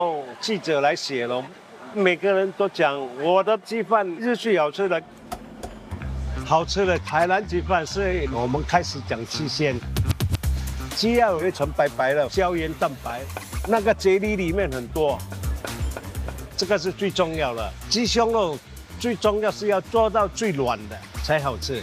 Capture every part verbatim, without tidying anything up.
哦，记者来写了，每个人都讲我的鸡饭是最好吃的，好吃的海南鸡饭是我们开始讲鸡鲜，鸡要有一层白白的胶原蛋白，那个啫喱里面很多，这个是最重要的。鸡胸肉最重要是要做到最软的才好吃。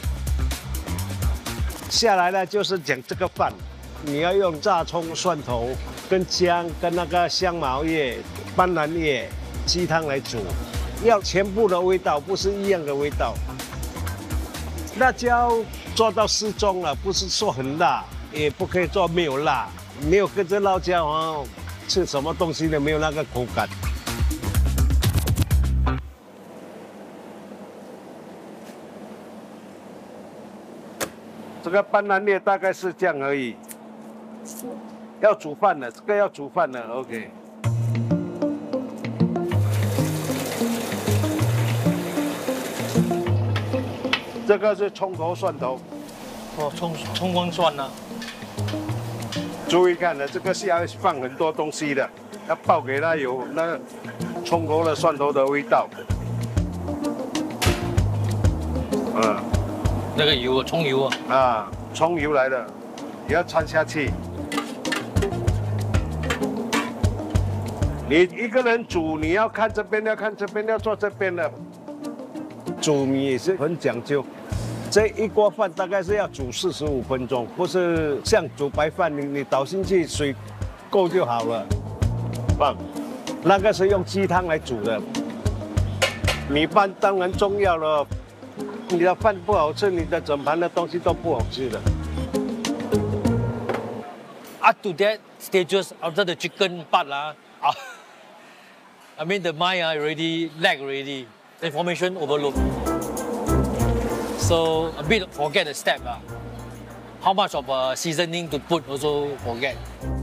下来呢就是讲这个饭，你要用炸葱、蒜头。 跟姜、跟那个香茅叶、斑斓叶、鸡汤来煮，要全部的味道，不是一样的味道。辣椒做到适中了，不是说很辣，也不可以做没有辣，没有跟着辣椒哦，吃什么东西都没有那个口感。这个斑斓叶大概是这样而已。 要煮饭了，这个要煮饭了 ，OK。这个是葱头、蒜头。 哦，葱葱光蒜呢、啊？ 注意看了，这个是要放很多东西的，要爆给它有那个葱头的、蒜头的味道。嗯， 那个油啊，葱油啊。 啊，葱油来的，也要掺下去。 你一个人煮，你要看这边，要看这边，要做这边的。煮米也是很讲究，这一锅饭大概是要煮四十五分钟，不是像煮白饭，你你倒进去水够就好了。放，那个是用鸡汤来煮的。米饭当然重要了，你的饭不好吃，你的整盘的东西都不好吃的。 Up to that stages after the chicken part lah. Uh, I mean the mind uh, already lag already. Information overload. So a bit forget the step uh. How much of uh, seasoning to put also forget.